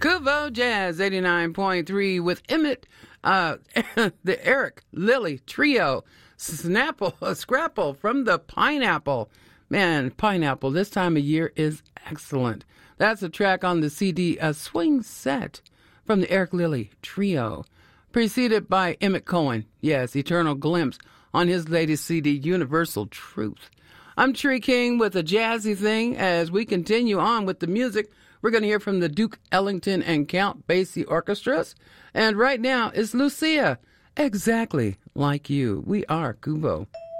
Kuvo Jazz 89.3 with Emmett, the Eric Lilly Trio, Scrapple from the Pineapple. Man, Pineapple this time of year is excellent. That's a track on the CD, Swing Set from the Eric Lilly Trio, preceded by Emmett Cohen. Yes, Eternal Glimpse on his latest CD, Universal Truth. I'm Tree King with a jazzy thing. As we continue on with the music, we're going to hear from the Duke Ellington and Count Basie Orchestras. And right now, it's Lucia, exactly like you. We are Kubo.